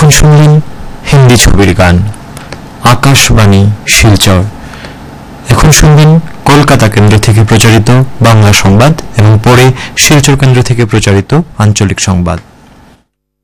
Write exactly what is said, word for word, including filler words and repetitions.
এতক্ষণ শুনলেন হিন্দি ছবির গান আকাশবাণী শিলচর। এখন শুনবেন কলকাতা কেন্দ্র থেকে প্রচারিত বাংলা সংবাদ এবং পরে শিলচর কেন্দ্র থেকে প্রচারিত আঞ্চলিক সংবাদ।